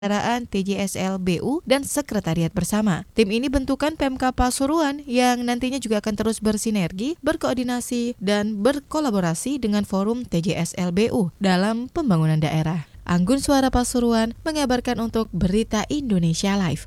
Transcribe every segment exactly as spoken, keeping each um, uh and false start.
Kendaraan T J S L B U dan Sekretariat Bersama. Tim ini bentukan Pemkab Pasuruan yang nantinya juga akan terus bersinergi, berkoordinasi, dan berkolaborasi dengan Forum T J S L B U dalam pembangunan daerah. Anggun Suara Pasuruan mengabarkan untuk Berita Indonesia Live.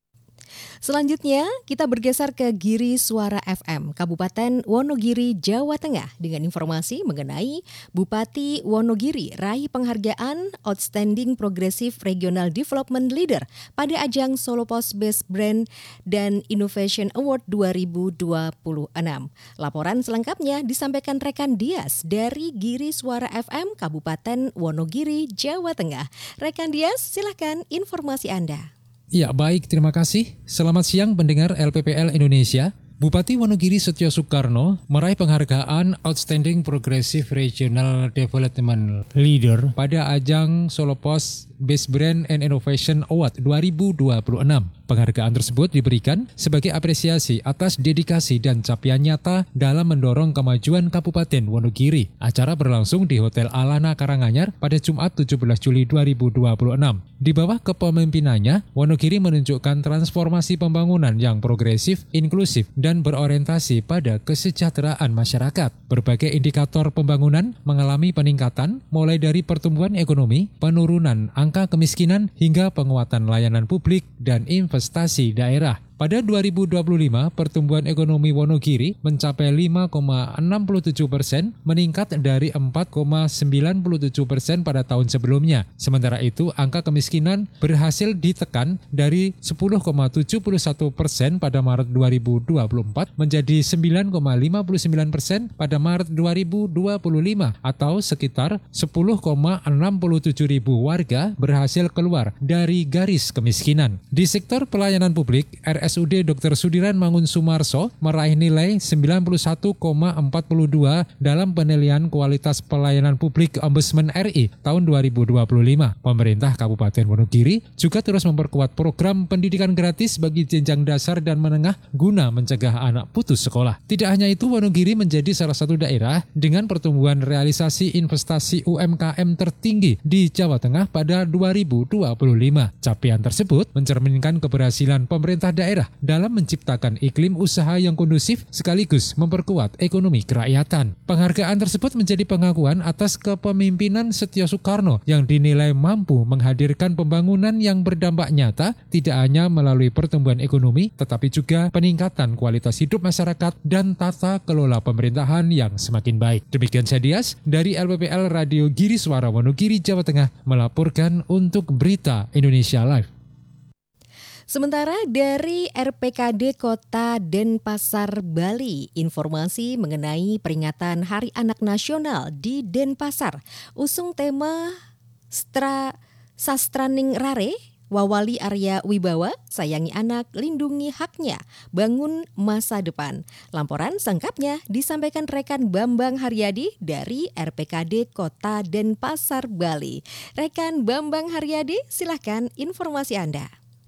Selanjutnya, kita bergeser ke Giri Suara F M, Kabupaten Wonogiri, Jawa Tengah dengan informasi mengenai Bupati Wonogiri raih penghargaan Outstanding Progressive Regional Development Leader pada ajang Solo Post Best Brand dan Innovation Award dua ribu dua puluh enam. Laporan selengkapnya disampaikan rekan Dias dari Giri Suara F M, Kabupaten Wonogiri, Jawa Tengah. Rekan Dias, silakan informasi Anda. Ya, baik, terima kasih. Selamat siang pendengar L P P L Indonesia. Bupati Wonogiri Setio Soekarno meraih penghargaan Outstanding Progressive Regional Development Leader pada ajang Solo Post Best Brand and Innovation Award dua ribu dua puluh enam. Penghargaan tersebut diberikan sebagai apresiasi atas dedikasi dan capaian nyata dalam mendorong kemajuan Kabupaten Wonogiri. Acara berlangsung di Hotel Alana Karanganyar pada Jumat tujuh belas Juli dua ribu dua puluh enam. Di bawah kepemimpinannya, Wonogiri menunjukkan transformasi pembangunan yang progresif, inklusif, dan berorientasi pada kesejahteraan masyarakat. Berbagai indikator pembangunan mengalami peningkatan, mulai dari pertumbuhan ekonomi, penurunan angka kemiskinan, hingga penguatan layanan publik dan investasi daerah. Pada dua ribu dua puluh lima, pertumbuhan ekonomi Wonogiri mencapai lima koma enam tujuh persen, meningkat dari empat koma sembilan tujuh persen pada tahun sebelumnya. Sementara itu, angka kemiskinan berhasil ditekan dari sepuluh koma tujuh satu persen pada Maret dua ribu dua puluh empat menjadi sembilan koma lima sembilan persen pada Maret dua ribu dua puluh lima, atau sekitar sepuluh koma enam tujuh ribu warga berhasil keluar dari garis kemiskinan. Di sektor pelayanan publik, R S U D Doktor Sudiran Mangun Sumarso meraih nilai sembilan puluh satu koma empat dua dalam penilaian kualitas pelayanan publik Ombudsman R I tahun dua ribu dua puluh lima. Pemerintah Kabupaten Wonogiri juga terus memperkuat program pendidikan gratis bagi jenjang dasar dan menengah guna mencegah anak putus sekolah. Tidak hanya itu, Wonogiri menjadi salah satu daerah dengan pertumbuhan realisasi investasi U M K M tertinggi di Jawa Tengah pada dua ribu dua puluh lima. Capaian tersebut mencerminkan keberhasilan pemerintah daerah dalam menciptakan iklim usaha yang kondusif sekaligus memperkuat ekonomi kerakyatan. Penghargaan tersebut menjadi pengakuan atas kepemimpinan Setio Soekarno yang dinilai mampu menghadirkan pembangunan yang berdampak nyata tidak hanya melalui pertumbuhan ekonomi tetapi juga peningkatan kualitas hidup masyarakat dan tata kelola pemerintahan yang semakin baik. Demikian saya Dias dari L P P L Radio Giri Suara Wonogiri, Jawa Tengah melaporkan untuk Berita Indonesia Live. Sementara dari R P K D Kota Denpasar, Bali, informasi mengenai peringatan Hari Anak Nasional di Denpasar. Usung tema Stra Sastraning Rare, Wawali Arya Wibawa, sayangi anak, lindungi haknya, bangun masa depan. Laporan selengkapnya disampaikan rekan Bambang Haryadi dari R P K D Kota Denpasar, Bali. Rekan Bambang Haryadi, silakan informasi Anda.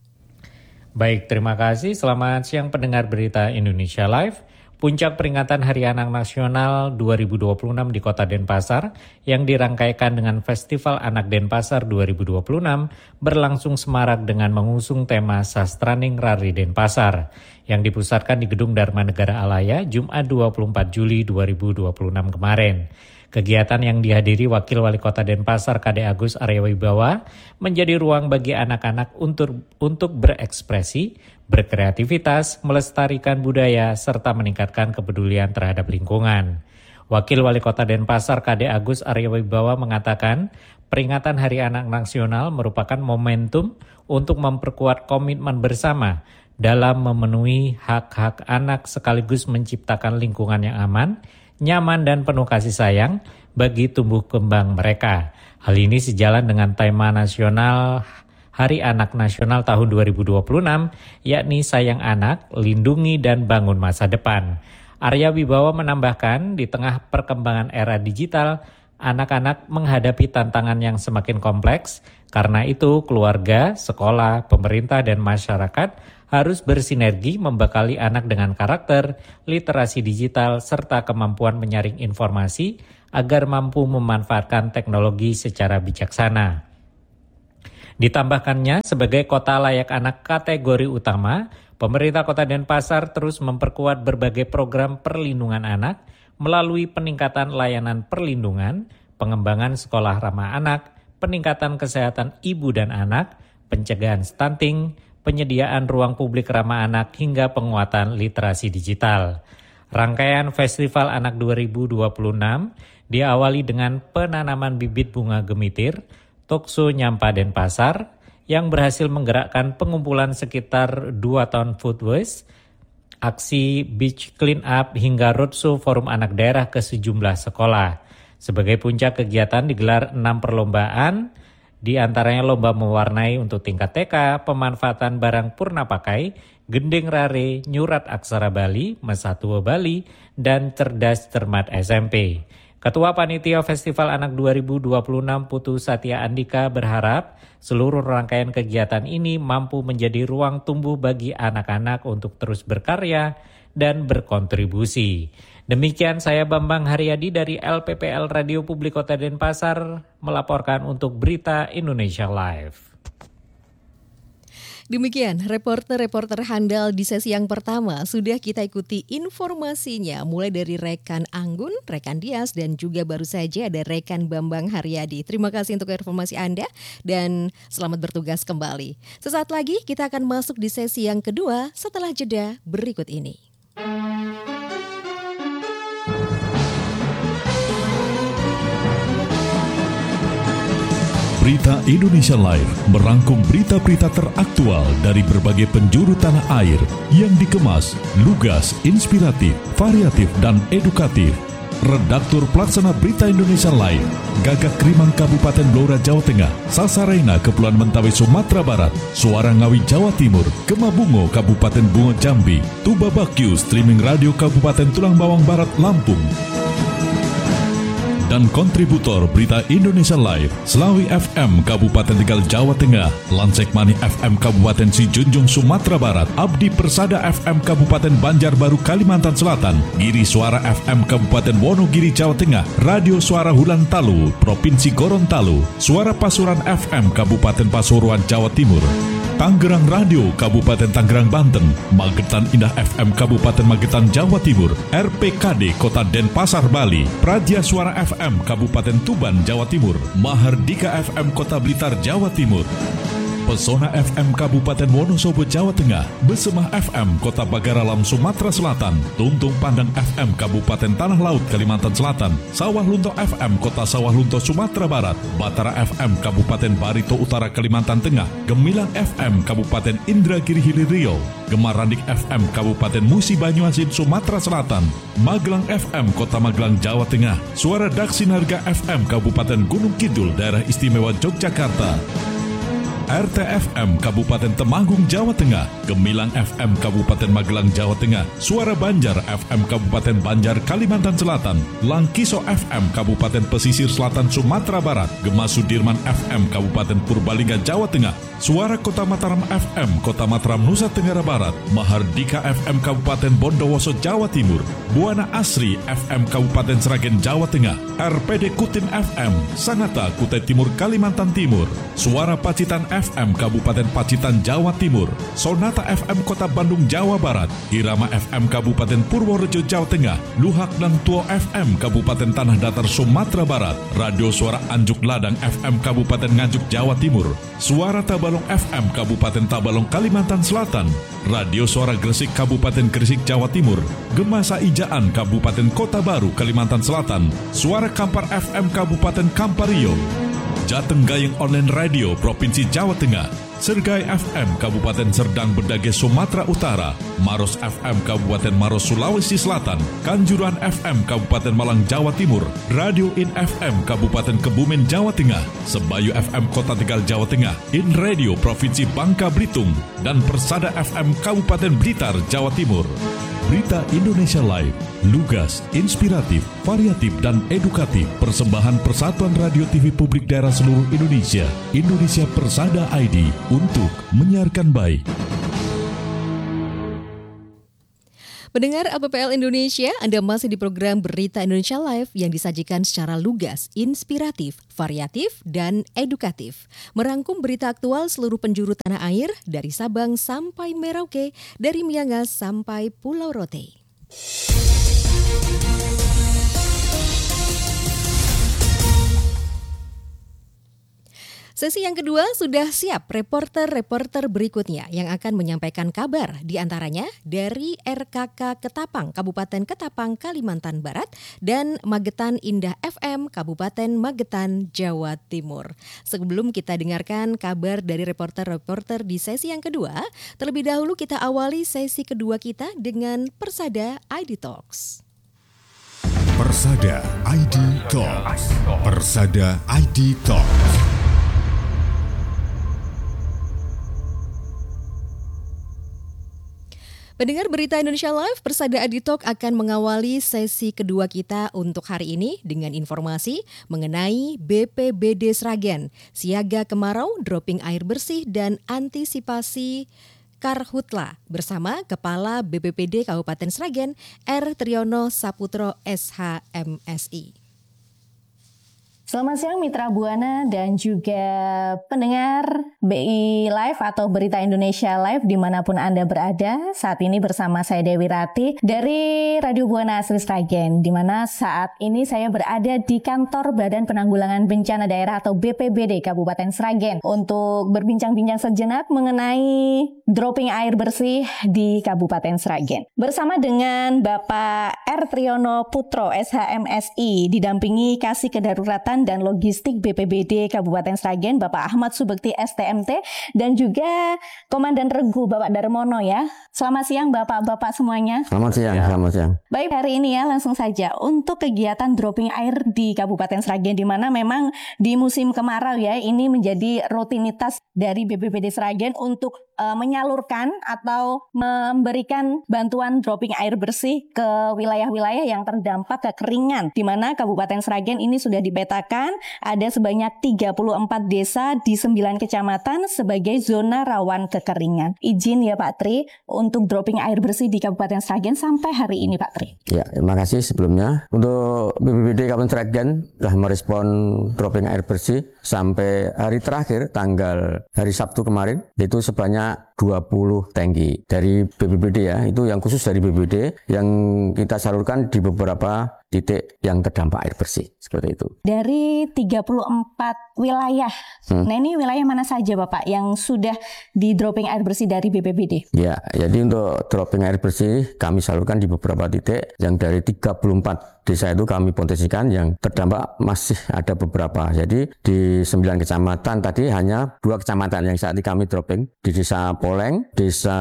Baik, terima kasih. Selamat siang pendengar Berita Indonesia Live. Puncak peringatan Hari Anak Nasional dua ribu dua puluh enam di Kota Denpasar yang dirangkaikan dengan Festival Anak Denpasar dua ribu dua puluh enam berlangsung semarak dengan mengusung tema Sastraning Rari Denpasar yang dipusatkan di Gedung Dharma Negara Alaya Jumat dua puluh empat Juli dua ribu dua puluh enam kemarin. Kegiatan yang dihadiri Wakil Wali Kota Denpasar K D Agus Arya Wibawa menjadi ruang bagi anak-anak untuk untuk berekspresi, berkreativitas, melestarikan budaya, serta meningkatkan kepedulian terhadap lingkungan. Wakil Wali Kota Denpasar K D Agus Arya Wibawa mengatakan, peringatan Hari Anak Nasional merupakan momentum untuk memperkuat komitmen bersama dalam memenuhi hak-hak anak sekaligus menciptakan lingkungan yang aman, nyaman dan penuh kasih sayang bagi tumbuh kembang mereka. Hal ini sejalan dengan tema nasional Hari Anak Nasional tahun dua ribu dua puluh enam, yakni Sayang Anak, Lindungi dan Bangun Masa Depan. Arya Wibawa menambahkan, di tengah perkembangan era digital, anak-anak menghadapi tantangan yang semakin kompleks. Karena itu, keluarga, sekolah, pemerintah dan masyarakat harus bersinergi membekali anak dengan karakter, literasi digital, serta kemampuan menyaring informasi agar mampu memanfaatkan teknologi secara bijaksana. Ditambahkannya, sebagai kota layak anak kategori utama, pemerintah Kota Denpasar terus memperkuat berbagai program perlindungan anak melalui peningkatan layanan perlindungan, pengembangan sekolah ramah anak, peningkatan kesehatan ibu dan anak, pencegahan stunting, penyediaan ruang publik ramah anak, hingga penguatan literasi digital. Rangkaian Festival Anak dua ribu dua puluh enam diawali dengan penanaman bibit bunga gemitir, Tokso Nyampa Denpasar, yang berhasil menggerakkan pengumpulan sekitar dua ton food waste, aksi beach clean up, hingga roadshow forum anak daerah ke sejumlah sekolah. Sebagai puncak kegiatan digelar enam perlombaan, di antaranya lomba mewarnai untuk tingkat T K, pemanfaatan barang purna pakai, gending rare, nyurat aksara Bali, Mesatua Bali, dan cerdas cermat S M P. Ketua Panitia Festival Anak dua ribu dua puluh enam Putu Satya Andika berharap seluruh rangkaian kegiatan ini mampu menjadi ruang tumbuh bagi anak-anak untuk terus berkarya dan berkontribusi. Demikian saya Bambang Haryadi dari L P P L Radio Publik Kota Denpasar melaporkan untuk Berita Indonesia Live. Demikian reporter-reporter handal di sesi yang pertama. Sudah kita ikuti informasinya mulai dari rekan Anggun, rekan Dias, dan juga baru saja ada rekan Bambang Haryadi. Terima kasih untuk informasi Anda dan selamat bertugas kembali. Sesaat lagi kita akan masuk di sesi yang kedua setelah jeda berikut ini. Berita Indonesia Live merangkum berita-berita teraktual dari berbagai penjuru tanah air yang dikemas, lugas, inspiratif, variatif, dan edukatif. Redaktur Pelaksana Berita Indonesia Live, Gagak Krimang Kabupaten Blora Jawa Tengah, Sasarena Kepulauan Mentawai Sumatera Barat, Suara Ngawi Jawa Timur, Gemabungo Kabupaten Bungo Jambi, Tuba Bakyu Streaming Radio Kabupaten Tulang Bawang Barat Lampung. Dan kontributor Berita Indonesia Live, Slawi F M Kabupaten Tegal Jawa Tengah, Lansekmani F M Kabupaten Sijunjung Sumatera Barat, Abdi Persada F M Kabupaten Banjarbaru Kalimantan Selatan, Giri Suara F M Kabupaten Wonogiri Jawa Tengah, Radio Suara Hulan Talu Provinsi Gorontalo, Suara Pasuruan F M Kabupaten Pasuruan Jawa Timur, Tangerang Radio Kabupaten Tangerang Banten, Magetan Indah F M Kabupaten Magetan Jawa Timur, R P K D Kota Denpasar Bali, Praja Suara F M Kabupaten Tuban Jawa Timur, Mahardika F M Kota Blitar Jawa Timur, Pesona F M Kabupaten Wonosobo Jawa Tengah, Besemah F M Kota Bagaralam Sumatera Selatan, Tuntung Pandang F M Kabupaten Tanah Laut Kalimantan Selatan, Sawah Lunto F M Kota Sawah Lunto Sumatera Barat, Batara F M Kabupaten Barito Utara Kalimantan Tengah, Gemilang F M Kabupaten Indragiri Hilir Riau, Gemarandik F M Kabupaten Musi Banyuasin Sumatera Selatan, Magelang F M Kota Magelang Jawa Tengah, Suara Daksinarga F M Kabupaten Gunung Kidul Daerah Istimewa Yogyakarta, R T F M Kabupaten Temanggung Jawa Tengah, Gemilang F M Kabupaten Magelang Jawa Tengah, Suara Banjar F M Kabupaten Banjar Kalimantan Selatan, Langkiso F M Kabupaten Pesisir Selatan Sumatera Barat, Gema Sudirman F M Kabupaten Purbalingga Jawa Tengah, Suara Kota Mataram F M Kota Mataram Nusa Tenggara Barat, Mahardika F M Kabupaten Bondowoso Jawa Timur, Buana Asri F M Kabupaten Sragen Jawa Tengah, R P D Kutim F M Sanata Kutai Timur Kalimantan Timur, Suara Pacitan F M Kabupaten Pacitan Jawa Timur, Sonata F M Kota Bandung Jawa Barat, Irama F M Kabupaten Purworejo Jawa Tengah, Luhak dan Tuo F M Kabupaten Tanah Datar Sumatera Barat, Radio Suara Anjuk Ladang F M Kabupaten Nganjuk Jawa Timur, Suara Tabalong F M Kabupaten Tabalong Kalimantan Selatan, Radio Suara Gresik Kabupaten Gresik Jawa Timur, Gema Saijaan Kabupaten Kota Baru Kalimantan Selatan, Suara Kampar F M Kabupaten Kampario, Jateng Gayeng Online Radio Provinsi Jawa Tengah, Sergai F M Kabupaten Serdang Bedage Sumatera Utara, Maros F M Kabupaten Maros Sulawesi Selatan, Kanjuruhan F M Kabupaten Malang Jawa Timur, Radio In F M Kabupaten Kebumen Jawa Tengah, Sebayu F M Kota Tegal Jawa Tengah, In Radio Provinsi Bangka Belitung, dan Persada F M Kabupaten Blitar Jawa Timur. Berita Indonesia Live, lugas, inspiratif, variatif, dan edukatif. Persembahan Persatuan Radio T V Publik Daerah Seluruh Indonesia, Indonesia Persada I D, untuk menyiarkan baik. Pendengar A P P L Indonesia, Anda masih di program Berita Indonesia Live yang disajikan secara lugas, inspiratif, variatif, dan edukatif. Merangkum berita aktual seluruh penjuru tanah air dari Sabang sampai Merauke, dari Miangas sampai Pulau Rote. Sesi yang kedua sudah siap reporter-reporter berikutnya yang akan menyampaikan kabar, diantaranya dari R K K Ketapang, Kabupaten Ketapang, Kalimantan Barat, dan Magetan Indah F M, Kabupaten Magetan, Jawa Timur. Sebelum kita dengarkan kabar dari reporter-reporter di sesi yang kedua, terlebih dahulu kita awali sesi kedua kita dengan Persada I D Talks. Persada I D Talks. Persada I D Talks. Pendengar Berita Indonesia Live, Persada I D Talk akan mengawali sesi kedua kita untuk hari ini dengan informasi mengenai B P B D Sragen, siaga kemarau, dropping air bersih, dan antisipasi Karhutla bersama Kepala B P B D Kabupaten Sragen, R. Triyono Saputro S H M S I. Selamat siang Mitra Buana dan juga pendengar B I Live atau Berita Indonesia Live dimanapun Anda berada. Saat ini bersama saya Dewi Rati dari Radio Buana Asri Sragen, di mana saat ini saya berada di kantor Badan Penanggulangan Bencana Daerah atau B P B D Kabupaten Sragen untuk berbincang-bincang sejenak mengenai dropping air bersih di Kabupaten Sragen. Bersama dengan Bapak R. Triyono Putro S H M S I didampingi Kasih Kedaruratan dan Logistik B P B D Kabupaten Sragen, Bapak Ahmad Subekti S T M T, dan juga Komandan Regu Bapak Darmono ya. Selamat siang Bapak-Bapak semuanya. Selamat siang, ya. Selamat siang. Baik, hari ini ya langsung saja untuk kegiatan dropping air di Kabupaten Sragen, di mana memang di musim kemarau ya, ini menjadi rutinitas dari B P B D Sragen untuk uh, menyalurkan atau memberikan bantuan dropping air bersih ke wilayah-wilayah yang terdampak kekeringan, di mana Kabupaten Sragen ini sudah dipetakan ada sebanyak tiga puluh empat desa di sembilan kecamatan sebagai zona rawan kekeringan. Izin ya Pak Tri untuk dropping air bersih di Kabupaten Sragen sampai hari ini Pak Tri. Ya, terima kasih sebelumnya. Untuk B P B D Kabupaten Sragen telah merespon dropping air bersih sampai hari terakhir tanggal hari Sabtu kemarin, itu sebanyak dua puluh tangki dari B P B D ya, itu yang khusus dari B P B D yang kita salurkan di beberapa titik yang terdampak air bersih, seperti itu. Dari tiga puluh empat wilayah, hmm. nah ini wilayah mana saja Bapak yang sudah di dropping air bersih dari B P B D? Ya, jadi untuk dropping air bersih kami salurkan di beberapa titik yang dari tiga puluh empat desa itu kami potensikan, yang terdampak masih ada beberapa. Jadi di sembilan kecamatan tadi hanya dua kecamatan yang saat ini kami dropping, di Desa Poleng, Desa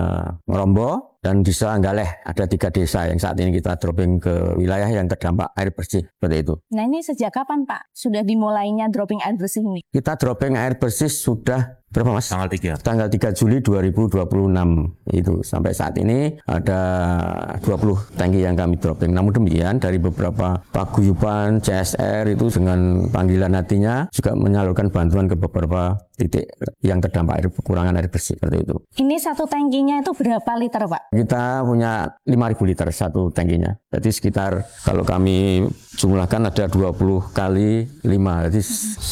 Merombo, dan Desa Anggaleh. Ada tiga desa yang saat ini kita dropping ke wilayah yang terdampak air bersih, seperti itu. Nah ini sejak kapan Pak sudah dimulainya dropping air bersih ini? Kita dropping air bersih sudah berapa Mas? Tanggal tiga. Tanggal tiga Juli dua ribu dua puluh enam itu. Sampai saat ini ada dua puluh tangki yang kami dropping. Namun demikian dari beberapa paguyuban C S R itu dengan panggilan hatinya juga menyalurkan bantuan ke beberapa titik yang terdampak air kekurangan air bersih, seperti itu. Ini satu tangkinya itu berapa liter Pak? Kita punya lima ribu liter satu tangkinya. Jadi sekitar kalau kami jumlahkan ada dua puluh kali lima, jadi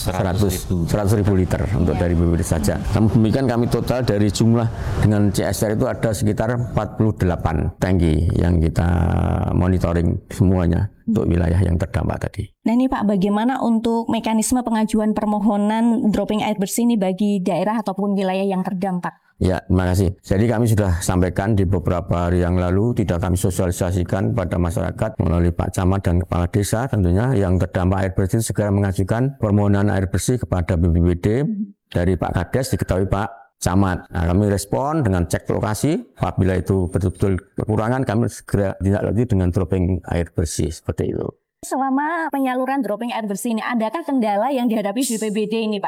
seratus ribu liter untuk dari B P B D saja. Namun demikian kami total dari jumlah dengan C S R itu ada sekitar empat puluh delapan tangki yang kita monitoring semuanya untuk wilayah yang terdampak tadi. Nah ini Pak, bagaimana untuk mekanisme pengajuan permohonan dropping air bersih ini bagi daerah ataupun wilayah yang terdampak? Ya, terima kasih. Jadi kami sudah sampaikan di beberapa hari yang lalu, tidak kami sosialisasikan pada masyarakat melalui Pak Camat dan Kepala Desa tentunya yang terdampak air bersih segera mengajukan permohonan air bersih kepada B P B D dari Pak Kades, diketahui Pak Camat. Nah, kami respon dengan cek lokasi, apabila itu betul-betul kekurangan kami segera tindak lanjuti dengan dropping air bersih, seperti itu. Selama penyaluran dropping air bersih ini, adakah kendala yang dihadapi B P B D ini Pak?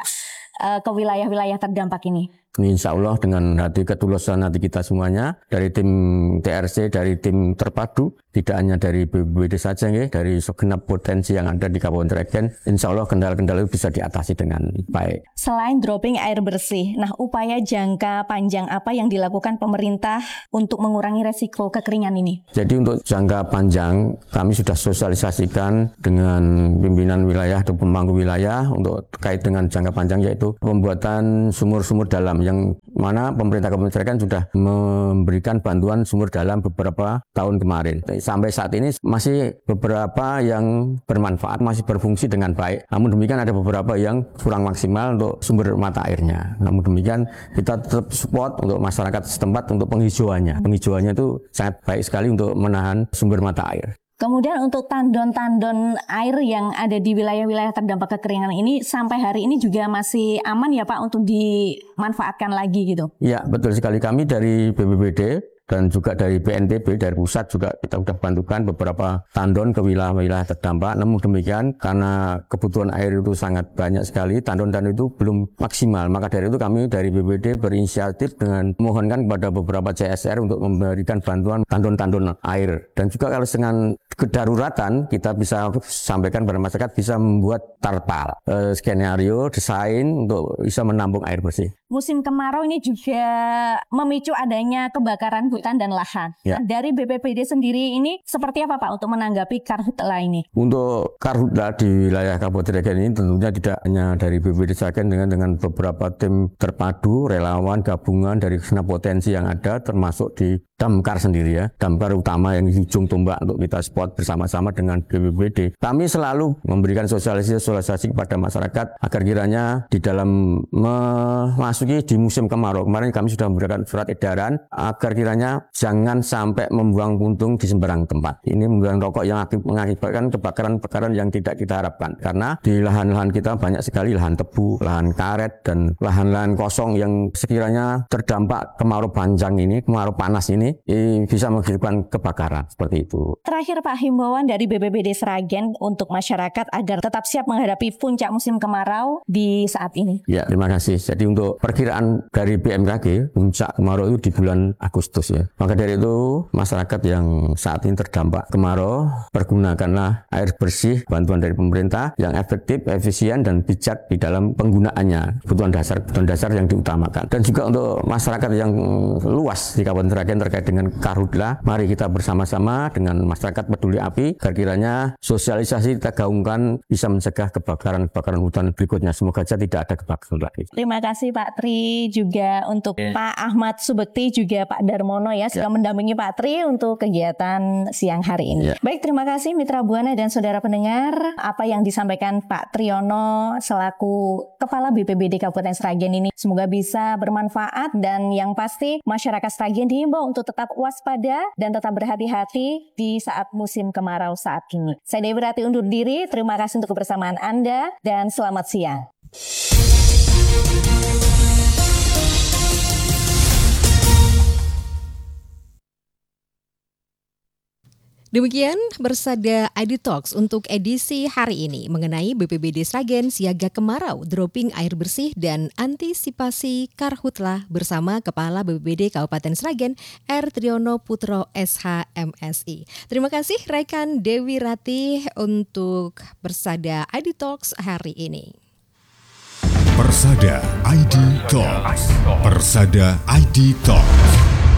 uh, ke wilayah-wilayah terdampak ini? Insya Allah dengan hati ketulusan hati kita semuanya, dari tim T R C, dari tim terpadu, tidak hanya dari B P B D saja, ya, dari segenap potensi yang ada di Kabupaten Sragen, insya Allah kendala-kendala itu bisa diatasi dengan baik. Selain dropping air bersih, nah upaya jangka panjang apa yang dilakukan pemerintah untuk mengurangi resiko kekeringan ini? Jadi untuk jangka panjang, kami sudah sosialisasikan dengan pimpinan wilayah atau pemangku wilayah untuk terkait dengan jangka panjang, yaitu pembuatan sumur-sumur dalam, yang mana pemerintah Kabupaten Sragen sudah memberikan bantuan sumur dalam beberapa tahun kemarin. Sampai saat ini masih beberapa yang bermanfaat, masih berfungsi dengan baik. Namun demikian ada beberapa yang kurang maksimal untuk sumber mata airnya. Namun demikian kita tetap support untuk masyarakat setempat untuk penghijauannya. Penghijauannya itu sangat baik sekali untuk menahan sumber mata air. Kemudian untuk tandon-tandon air yang ada di wilayah-wilayah terdampak kekeringan ini sampai hari ini juga masih aman ya Pak untuk dimanfaatkan lagi gitu? Ya, betul sekali. Kami dari B P B D dan juga dari B N P B, dari pusat juga kita sudah bantukan beberapa tandon ke wilayah-wilayah terdampak. Namun demikian karena kebutuhan air itu sangat banyak sekali, tandon-tandon itu belum maksimal. Maka dari itu kami dari B P B D berinisiatif dengan memohonkan kepada beberapa C S R untuk memberikan bantuan tandon-tandon air. Dan juga kalau dengan kedaruratan kita bisa sampaikan kepada masyarakat bisa membuat tarpal, e, skenario, desain untuk bisa menampung air bersih. Musim kemarau ini juga memicu adanya kebakaran hutan dan lahan. Ya. Nah, dari B P B D sendiri ini seperti apa Pak untuk menanggapi karhutla ini? Untuk karhutla di wilayah Kabupaten Sragen ini tentunya tidak hanya dari B P B D Sragen, dengan dengan beberapa tim terpadu, relawan, gabungan dari segenap potensi yang ada, termasuk di damkar sendiri ya, damkar utama yang di ujung tombak untuk kita support bersama-sama dengan B P B D. Kami selalu memberikan sosialisasi-sosialisasi kepada masyarakat agar kiranya di dalam memasuki di musim kemarau. Kemarin kami sudah memberikan surat edaran agar kiranya jangan sampai membuang puntung di sembarang tempat. Ini membuang rokok yang mengakibatkan kebakaran-kebakaran yang tidak kita harapkan. Karena di lahan-lahan kita banyak sekali lahan tebu, lahan karet, dan lahan-lahan kosong yang sekiranya terdampak kemarau panjang ini, kemarau panas ini, bisa mengakibatkan kebakaran seperti itu. Terakhir Pak, himbauan dari B P B D Sragen untuk masyarakat agar tetap siap menghadapi puncak musim kemarau di saat ini. Ya, terima kasih. Jadi untuk perkiraan dari B M K G, puncak kemarau itu di bulan Agustus ya. Maka dari itu masyarakat yang saat ini terdampak kemarau, pergunakanlah air bersih, bantuan dari pemerintah yang efektif, efisien, dan bijak di dalam penggunaannya. Kebutuhan dasar, kebutuhan dasar yang diutamakan. Dan juga untuk masyarakat yang luas di Kabupaten Sragen terkait dengan karhutla, mari kita bersama-sama dengan masyarakat peduli api agar kiranya sosialisasi kita gaungkan bisa mencegah kebakaran-kebakaran hutan berikutnya. Semoga saja tidak ada kebakaran lagi. Terima kasih Pak Tri, juga untuk yeah. Pak Ahmad Subekti, juga Pak Darmono ya sudah yeah. mendampingi Pak Tri untuk kegiatan siang hari ini. Yeah. Baik, terima kasih Mitra Buana dan saudara pendengar, apa yang disampaikan Pak Triyono selaku Kepala B P B D Kabupaten Sragen ini semoga bisa bermanfaat, dan yang pasti masyarakat Sragen dihimbau untuk tetap waspada dan tetap berhati-hati di saat musim kemarau saat ini. Saya Dewi Rati undur diri, terima kasih untuk kebersamaan Anda dan selamat siang. Demikian Bersada I D Talks untuk edisi hari ini mengenai B P B D Sragen siaga kemarau, dropping air bersih, dan antisipasi karhutla bersama Kepala B P B D Kabupaten Sragen R. Triyono Putro S H M S I. Terima kasih rekan Dewi Ratih untuk Bersada I D Talks hari ini. Persada I D Talks. Persada I D Talks.